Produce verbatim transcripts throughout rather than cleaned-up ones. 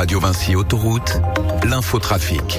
Radio Vinci Autoroute, l'infotrafic.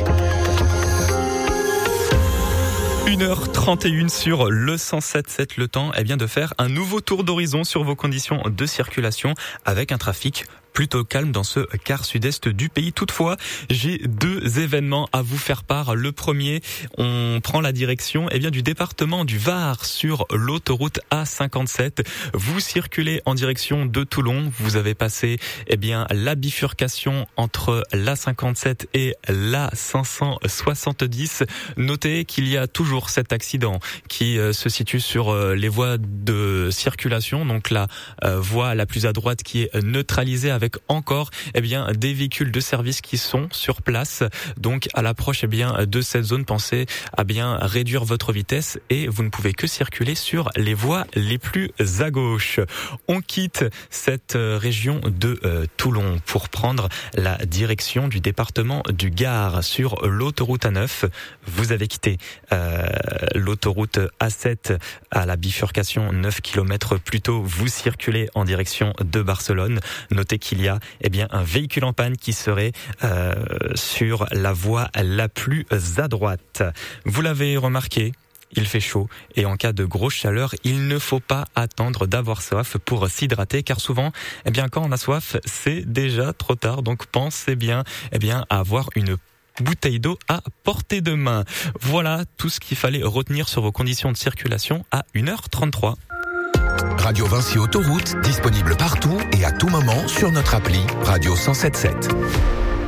une heure trente et une sur le cent sept virgule sept. Le temps est bien de faire un nouveau tour d'horizon sur vos conditions de circulation avec un trafic plutôt calme dans ce quart sud-est du pays. Toutefois, j'ai deux événements à vous faire part. Le premier, on prend la direction eh bien, du département du Var sur l'autoroute A cinquante-sept. Vous circulez en direction de Toulon. Vous avez passé eh bien, la bifurcation entre l'A cinquante-sept et l'A cinq cent soixante-dix. Notez qu'il y a toujours cet accident qui euh, se situe sur euh, les voies de circulation. Donc la euh, voie la plus à droite qui est neutralisée avec avec encore eh bien des véhicules de service qui sont sur place. Donc à l'approche eh bien de cette zone, pensez à bien réduire votre vitesse et vous ne pouvez que circuler sur les voies les plus à gauche. On quitte cette région de euh, Toulon pour prendre la direction du département du Gard sur l'autoroute A neuf. Vous avez quitté euh, l'autoroute A sept à la bifurcation neuf kilomètres plus tôt. Vous circulez en direction de Barcelone. Notez qu'il y a eh bien un véhicule en panne qui serait euh, sur la voie la plus à droite. Vous l'avez remarqué, il fait chaud et en cas de grosse chaleur, il ne faut pas attendre d'avoir soif pour s'hydrater car souvent, eh bien quand on a soif, c'est déjà trop tard. Donc pensez bien, eh bien à avoir une bouteille d'eau à portée de main. Voilà tout ce qu'il fallait retenir sur vos conditions de circulation à une heure trente-trois. Radio Vinci Autoroute, disponible partout et à tout moment sur notre appli Radio cent sept virgule sept.